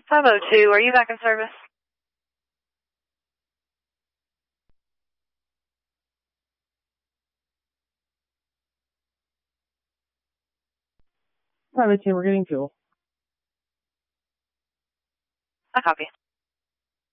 502, are you back in service? Private team, we're getting fuel. I copy.